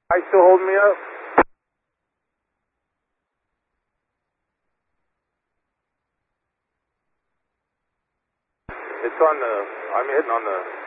Are you still holding me up? It's on the, I'm hitting on the